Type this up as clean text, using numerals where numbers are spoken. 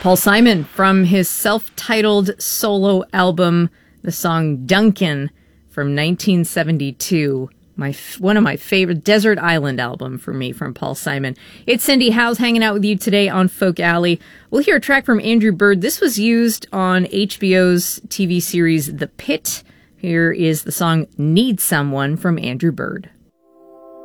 Paul Simon from his self-titled solo album, the song Duncan from 1972. One of my favorite, Desert Island album for me from Paul Simon. It's Cindy Howes hanging out with you today on Folk Alley. We'll hear a track from Andrew Bird. This was used on HBO's TV series The Pit. Here is the song Need Someone from Andrew Bird.